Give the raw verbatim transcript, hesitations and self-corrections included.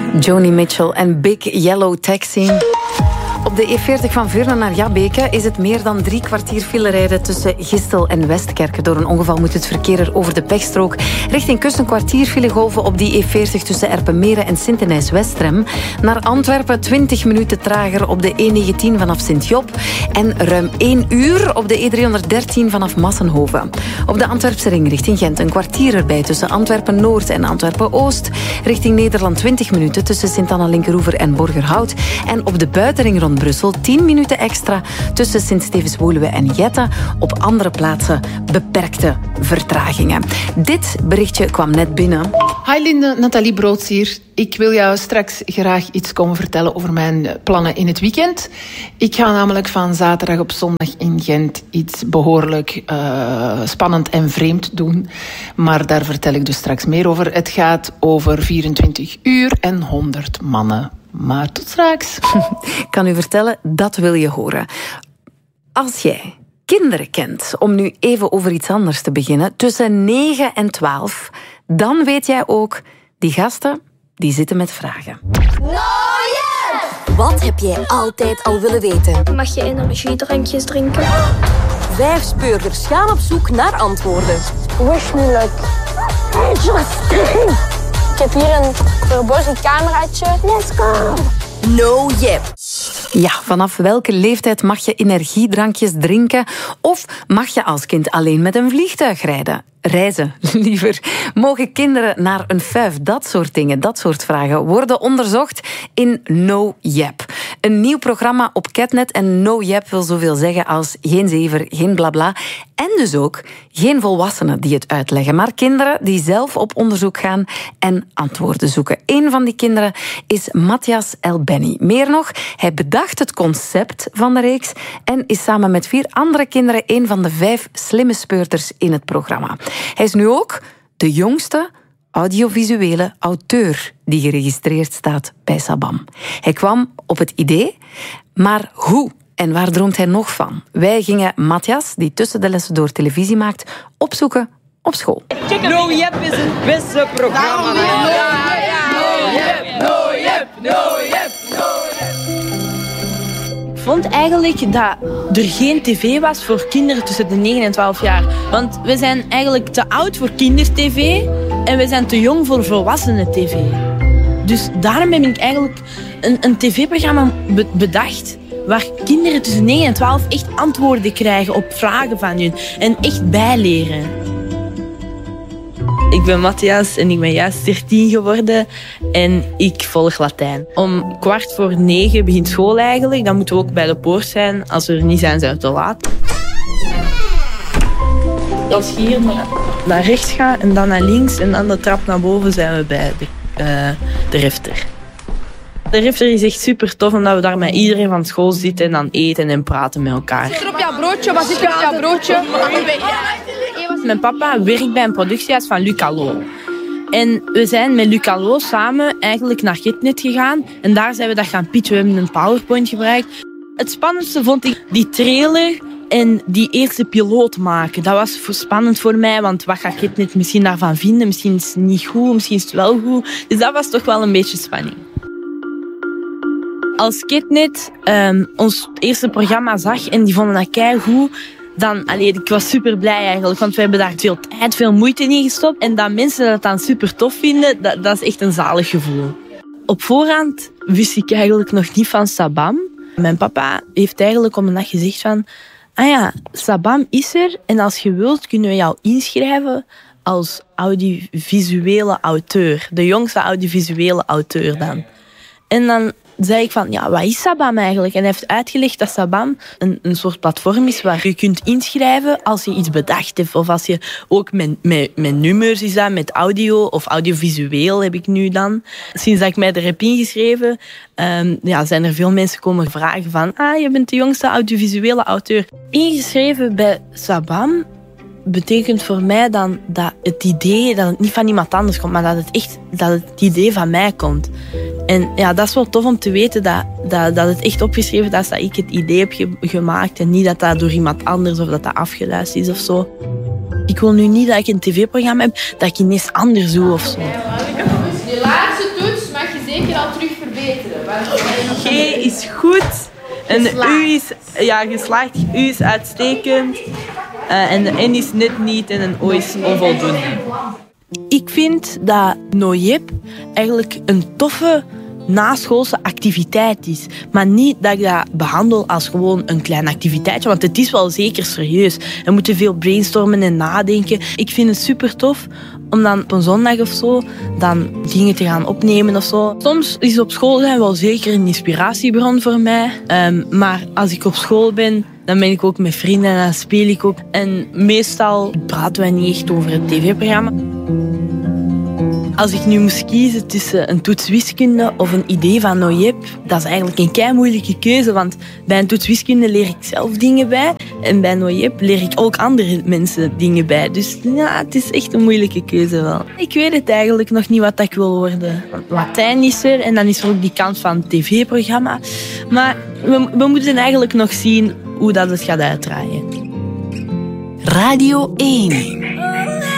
Joni Mitchell en Big Yellow Taxi. Op de E veertig van Veurne naar Jabbeke is het meer dan drie kwartier file rijden tussen Gistel en Westkerke. Door een ongeval moet het verkeer er over de pechstrook. Richting kust een kwartier filegolven op die E veertig tussen Erpenmeren en Sint-Denijs-Westrem. Naar Antwerpen twintig minuten trager op de E negentien vanaf Sint-Job. En ruim één uur op de E driehonderddertien vanaf Massenhoven. Op de Antwerpse ring richting Gent een kwartier erbij tussen Antwerpen-Noord en Antwerpen-Oost. Richting Nederland twintig minuten tussen Sint-Anna-Linkeroever en Borgerhout. En op de buitenring rond Brussel tien minuten extra tussen Sint-Stevens-Woluwe en Jette. Op andere plaatsen beperkte vertragingen. Dit berichtje kwam net binnen. Hi Linde, Nathalie Broods hier. Ik wil jou straks graag iets komen vertellen over mijn plannen in het weekend. Ik ga namelijk van zaterdag op zondag in Gent iets behoorlijk uh, spannend en vreemd doen. Maar daar vertel ik dus straks meer over. Het gaat over vierentwintig uur en honderd mannen. Maar tot straks. Ik kan u vertellen, dat wil je horen. Als jij kinderen kent, om nu even over iets anders te beginnen, tussen negen en twaalf, dan weet jij ook, die gasten, die zitten met vragen. No, yeah! Wat heb jij altijd al willen weten? Mag je energiedrankjes drinken? Vijf speurders gaan op zoek naar antwoorden. Wish me luck. Ik heb hier een verborgen cameraatje. Let's go! No Yep. Ja, vanaf welke leeftijd mag je energiedrankjes drinken? Of mag je als kind alleen met een vliegtuig rijden? Reizen, liever. Mogen kinderen naar een fuif? Dat soort dingen, dat soort vragen worden onderzocht in No Yep. Een nieuw programma op Catnet. En No Yep wil zoveel zeggen als geen zever, geen blabla. En dus ook geen volwassenen die het uitleggen, maar kinderen die zelf op onderzoek gaan en antwoorden zoeken. Een van die kinderen is Matthias Elbenny. Meer nog, hij bedacht het concept van de reeks en is samen met vier andere kinderen een van de vijf slimme speurders in het programma. Hij is nu ook de jongste audiovisuele auteur die geregistreerd staat bij Sabam. Hij kwam op het idee, maar hoe en waar droomt hij nog van? Wij gingen Matthias, die tussen de lessen door televisie maakt, opzoeken op school. No Yep is het beste programma. No Yep, no Yep, no Yep, no Yep. Ik vond eigenlijk dat er geen tv was voor kinderen tussen de negen en twaalf jaar. Want we zijn eigenlijk te oud voor kindertv en we zijn te jong voor volwassenen tv. Dus daarom heb ik eigenlijk een, een tv-programma be- bedacht waar kinderen tussen negen en twaalf echt antwoorden krijgen op vragen van hun en echt bijleren. Ik ben Matthias en ik ben juist dertien geworden en ik volg Latijn. Om kwart voor negen begint school eigenlijk. Dan moeten we ook bij de poort zijn. Als we er niet zijn, zijn we te laat. Als je hier naar, naar rechts gaat en dan naar links en dan de trap naar boven, zijn we bij de, uh, de refter. De refter is echt super tof omdat we daar met iedereen van school zitten en dan eten en praten met elkaar. Zit er op jouw broodje? Wat zit er op jouw broodje? Mijn papa werkt bij een productiehuis van Lucalo. En we zijn met Lucalo samen eigenlijk naar Catnet gegaan. En daar zijn we dat gaan pitchen. We hebben een PowerPoint gebruikt. Het spannendste vond ik die trailer en die eerste piloot maken. Dat was spannend voor mij, want wat gaat Catnet misschien daarvan vinden? Misschien is het niet goed, misschien is het wel goed. Dus dat was toch wel een beetje spanning. Als Catnet um, ons eerste programma zag en die vonden dat keigoed, dan, allee, ik was super blij eigenlijk, want we hebben daar veel tijd, veel moeite in gestopt. En dat mensen dat dan super tof vinden, dat, dat is echt een zalig gevoel. Op voorhand wist ik eigenlijk nog niet van Sabam. Mijn papa heeft eigenlijk om een dag gezegd van, ah ja, Sabam is er en als je wilt kunnen we jou inschrijven als audiovisuele auteur. De jongste audiovisuele auteur dan. En dan zei ik van, ja, wat is Sabam eigenlijk? En hij heeft uitgelegd dat Sabam een, een soort platform is waar je kunt inschrijven als je iets bedacht hebt. Of als je ook met, met, met nummers is dat, met audio of audiovisueel heb ik nu dan. Sinds dat ik mij er heb ingeschreven, um, ja, zijn er veel mensen komen vragen van, ah, je bent de jongste audiovisuele auteur. Ingeschreven bij Sabam betekent voor mij dan dat het idee, dat het niet van iemand anders komt, maar dat het echt dat het idee van mij komt. En ja, dat is wel tof om te weten dat, dat, dat het echt opgeschreven is dat ik het idee heb ge- gemaakt en niet dat dat door iemand anders of dat dat afgeluisterd is of zo. Ik wil nu niet dat ik een tv-programma heb dat ik ineens anders doe of zo. De laatste toets mag je zeker al G is goed. En de U is ja, geslaagd. U is uitstekend. Uh, en de N is net niet en een O is onvoldoende. Ik vind dat NoJep eigenlijk een toffe naschoolse activiteit is. Maar niet dat ik dat behandel als gewoon een klein activiteitje, want het is wel zeker serieus. We moeten veel brainstormen en nadenken. Ik vind het super tof om dan op een zondag of zo dan dingen te gaan opnemen of zo. Soms is op school zijn wel zeker een inspiratiebron voor mij. Um, maar als ik op school ben, dan ben ik ook met vrienden en dan speel ik ook. En meestal praten wij niet echt over het tv-programma. Als ik nu moest kiezen tussen een toets wiskunde of een idee van NoJep, dat is eigenlijk een kei moeilijke keuze, want bij een toets wiskunde leer ik zelf dingen bij en bij NoJep leer ik ook andere mensen dingen bij. Dus ja, het is echt een moeilijke keuze wel. Ik weet het eigenlijk nog niet wat ik wil worden. Latijn is er en dan is er ook die kant van het tv-programma. Maar we, we moeten eigenlijk nog zien hoe dat het gaat uitdraaien. Radio één.